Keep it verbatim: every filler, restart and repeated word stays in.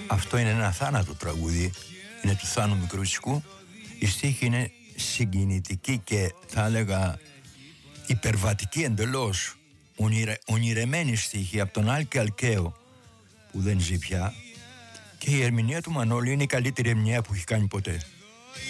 Αυτό είναι ένα θάνατο τραγούδι, είναι του Θάνου Μικρούτσικου. Η στίχη είναι συγκινητική και θα έλεγα υπερβατική εντελώς, ονειρε, ονειρεμένη στίχη από τον Άλκη Αλκαίο που δεν ζει πια, και η ερμηνεία του Μανώλη είναι η καλύτερη ερμηνεία που έχει κάνει ποτέ.